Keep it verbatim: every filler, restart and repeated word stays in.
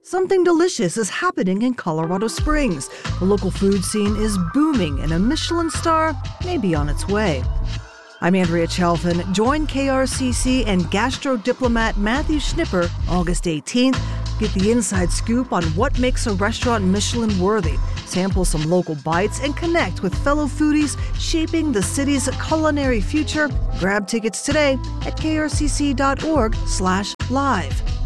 Something delicious is happening in Colorado Springs. The local food scene is booming, and a Michelin star may be on its way. I'm Andrea Chalfin. Join K R C C and gastro diplomat Matthew Schnipper August eighteenth. Get the inside scoop on what makes a restaurant Michelin worthy. Sample some local bites and connect with fellow foodies shaping the city's culinary future. Grab tickets today at k r c c dot org slash live.